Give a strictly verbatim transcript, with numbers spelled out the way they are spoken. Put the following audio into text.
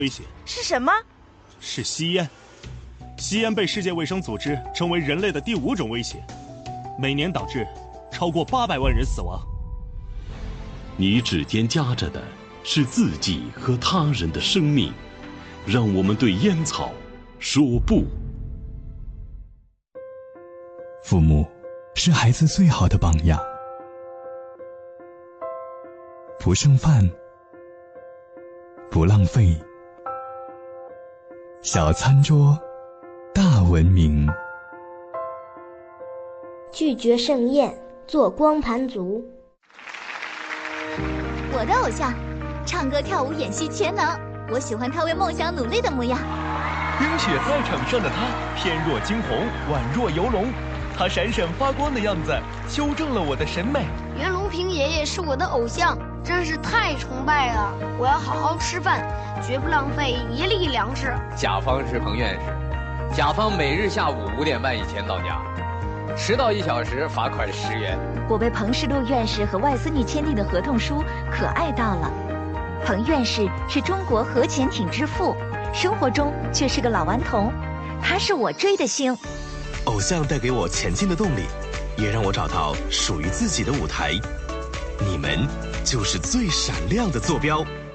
威胁是什么？ 是吸烟。吸烟被世界卫生组织称为人类的第五种威胁，每年导致超过八百万人死亡。 你指尖夹着的是自己和他人的生命，让我们对烟草说不。 父母是孩子最好的榜样，不剩饭，不浪费，小餐桌，大文明。 拒绝盛宴，做光盘族。 我的偶像，唱歌跳舞演戏全能，我喜欢他为梦想努力的模样。 冰雪在场上的他，翩若惊鸿，宛若游龙。他闪闪发光的样子，修正了我的审美。 袁隆平爷爷是我的偶像，真是太崇拜了！我要好好吃饭，绝不浪费一粒粮食。 甲方是彭院士，甲方每日下午五点半以前到家，迟到一小时罚款十元。 我被彭世禄院士和外孙女签订的合同书可爱到了。彭院士是中国核潜艇之父，生活中却是个老顽童，他是我追的星。 偶像带给我前进的动力，也让我找到属于自己的舞台。你们就是最闪亮的坐标。